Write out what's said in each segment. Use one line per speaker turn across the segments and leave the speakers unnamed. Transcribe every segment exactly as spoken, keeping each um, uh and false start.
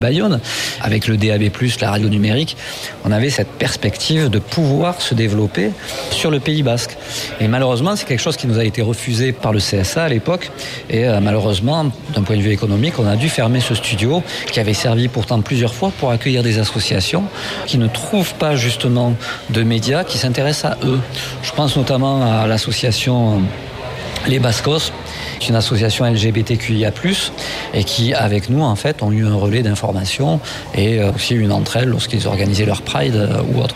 Bayonne, avec le D A B plus, la radio numérique, on avait cette perspective de pouvoir se développer sur le Pays basque. Et malheureusement, c'est quelque chose qui nous a été refusé par le C S A à l'époque. Et euh, malheureusement, d'un point de vue économique, on a dû fermer ce studio qui avait servi pourtant plusieurs fois pour accueillir des associations qui ne trouvent pas justement de médias qui s'intéressent à eux. Je pense notamment à l'association Les Bascos, qui est une association L G B T Q I A plus, et qui, avec nous, en fait, ont eu un relais d'information et aussi une entre elles lorsqu'ils organisaient leur Pride ou autre.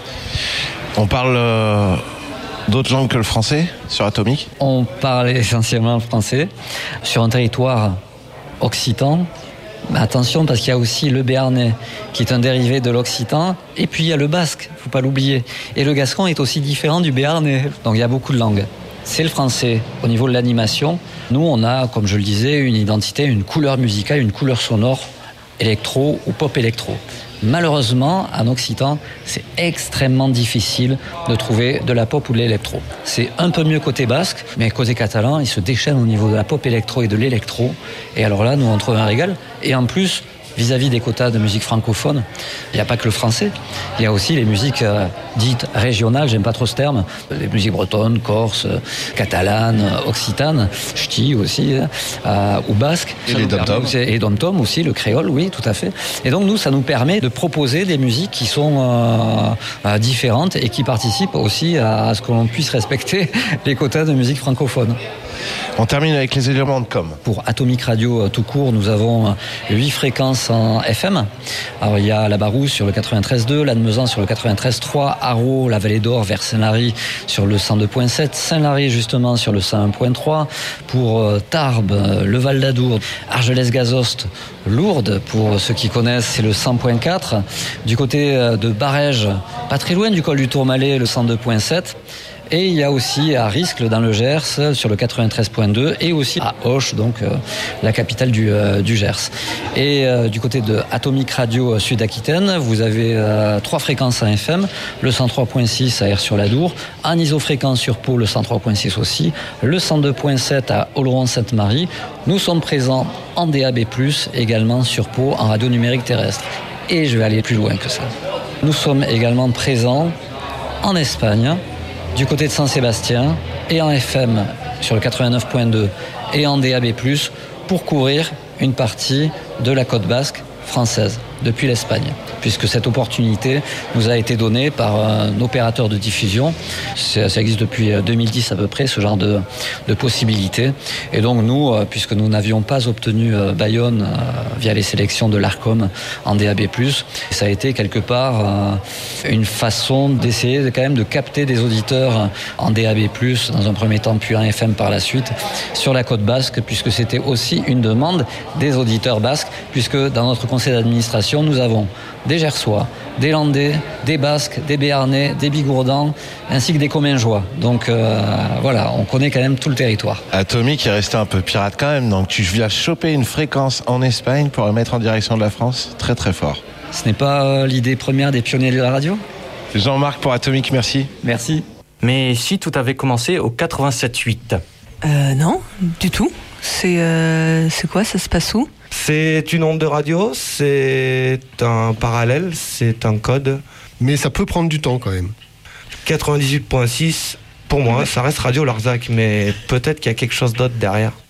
On parle euh, d'autres langues que le français sur Atomic ?
On parle essentiellement le français sur un territoire occitan. Mais attention, parce qu'il y a aussi le béarnais, qui est un dérivé de l'occitan, et puis il y a le basque, il ne faut pas l'oublier. Et le gascon est aussi différent du béarnais, donc il y a beaucoup de langues. C'est le français. Au niveau de l'animation, nous, on a, comme je le disais, une identité, une couleur musicale, une couleur sonore électro ou pop électro. Malheureusement, en occitan, c'est extrêmement difficile de trouver de la pop ou de l'électro. C'est un peu mieux côté basque, mais côté catalan, ils se déchaînent au niveau de la pop électro et de l'électro. Et alors là, nous, on trouve un régal. Et en plus, vis-à-vis des quotas de musique francophone, il n'y a pas que le français, il y a aussi les musiques euh, dites régionales, j'aime pas trop ce terme, les musiques bretonnes, corses, catalanes, occitanes, ch'ti aussi, euh, ou basques.
Et les dom-tom.
Et dom-tom aussi, le créole, oui, tout à fait. Et donc nous, ça nous permet de proposer des musiques qui sont euh, euh, différentes et qui participent aussi à, à ce que l'on puisse respecter les quotas de musique francophone.
On termine avec les éléments de com.
Pour Atomic Radio tout court, nous avons huit fréquences en F M. Alors il y a la Barousse sur le quatre-vingt-treize deux, Lannemezan sur le quatre-vingt-treize trois, Haro, la Vallée d'Or vers Saint-Lary sur le cent deux virgule sept, Saint-Lary justement sur le cent un virgule trois, pour Tarbes, le Val d'Adour, Argelès-Gazost, Lourdes, pour ceux qui connaissent, c'est le cent virgule quatre. Du côté de Barège, pas très loin du col du Tourmalet, le cent deux virgule sept. Et il y a aussi à Riscle dans le Gers sur le quatre-vingt-treize virgule deux et aussi à Auch, donc euh, la capitale du, euh, du Gers. Et euh, du côté de Atomic Radio Sud-Aquitaine, vous avez euh, trois fréquences en F M, le cent trois virgule six à Aire-sur-l'Adour, en isofréquence sur Pau, le cent trois virgule six aussi, le cent deux virgule sept à Oloron-Sainte-Marie. Nous sommes présents en D A B plus, également sur Pau, en radio numérique terrestre. Et je vais aller plus loin que ça. Nous sommes également présents en Espagne, du côté de Saint-Sébastien, et en F M sur le quatre-vingt-neuf virgule deux et en D A B plus, pour couvrir une partie de la côte basque française depuis l'Espagne, puisque cette opportunité nous a été donnée par un opérateur de diffusion. Ça, ça existe depuis deux mille dix à peu près, ce genre de, de possibilités. Et donc nous, puisque nous n'avions pas obtenu Bayonne via les sélections de l'Arcom en D A B plus, ça a été quelque part une façon d'essayer de, quand même de capter des auditeurs en D A B plus, dans un premier temps, puis en F M par la suite, sur la côte basque, puisque c'était aussi une demande des auditeurs basques, puisque dans notre conseil d'administration, nous avons des Gersois, des Landais, des Basques, des Béarnais, des Bigourdans, ainsi que des Commingeois. Donc euh, voilà, on connaît quand même tout le territoire.
Atomic est resté un peu pirate quand même, donc tu viens choper une fréquence en Espagne pour la mettre en direction de la France. Très très fort.
Ce n'est pas euh, l'idée première des pionniers de la radio ?
Jean-Marc pour Atomic, merci.
Merci.
Mais si tout avait commencé au quatre-vingt-sept huit.
Euh, non, du tout. C'est, euh, c'est quoi ? Ça se passe où ?
C'est une onde de radio, c'est un parallèle, c'est un code.
Mais ça peut prendre du temps quand même.
quatre-vingt-dix-huit virgule six, pour moi, ça reste Radio Larzac, mais peut-être qu'il y a quelque chose d'autre derrière.